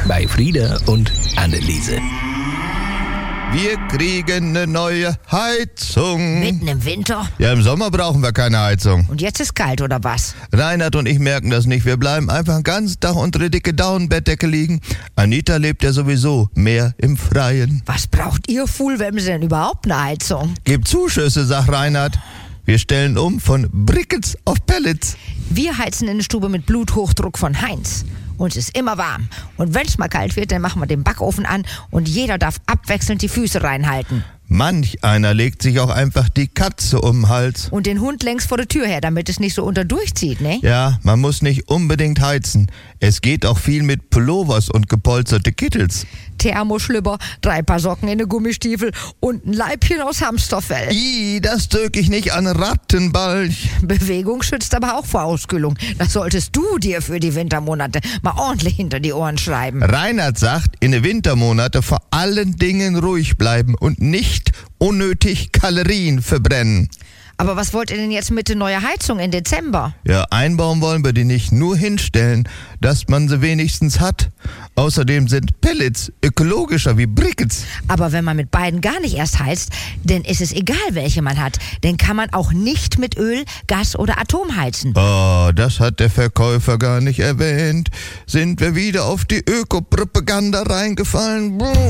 bei Frieda und Anneliese. Wir kriegen eine neue Heizung. Mitten im Winter? Ja, im Sommer brauchen wir keine Heizung. Und jetzt ist kalt, oder was? Reinhard und ich merken das nicht. Wir bleiben einfach den ganzen Tag unter der dicke Daunenbettdecke liegen. Anita lebt ja sowieso mehr im Freien. Was braucht ihr Fuhlwämse denn überhaupt eine Heizung? Gebt Zuschüsse, sagt Reinhard. Wir stellen um von Brickets auf Pellets. Wir heizen in der Stube mit Bluthochdruck von Heinz. Uns ist immer warm. Und wenn es mal kalt wird, dann machen wir den Backofen an und jeder darf abwechselnd die Füße reinhalten. Manch einer legt sich auch einfach die Katze um den Hals. Und den Hund längs vor der Tür her, damit es nicht so unterdurchzieht, ne? Ja, man muss nicht unbedingt heizen. Es geht auch viel mit Pullovers und gepolsterte Kittels. Thermoschlüpper, 3 Paar Socken in eine Gummistiefel und ein Leibchen aus Hamsterfell. Das drück ich nicht an Rattenbalch. Bewegung schützt aber auch vor Auskühlung. Das solltest du dir für die Wintermonate mal ordentlich hinter die Ohren schreiben. Reinhard sagt, in den Wintermonate vor allen Dingen ruhig bleiben und nicht unnötig Kalorien verbrennen. Aber was wollt ihr denn jetzt mit der neuen Heizung im Dezember? Ja, einbauen wollen wir die nicht, nur hinstellen, dass man sie wenigstens hat. Außerdem sind Pellets ökologischer wie Brickets. Aber wenn man mit beiden gar nicht erst heizt, dann ist es egal, welche man hat. Dann kann man auch nicht mit Öl, Gas oder Atom heizen. Oh, das hat der Verkäufer gar nicht erwähnt. Sind wir wieder auf die Ökopropaganda reingefallen?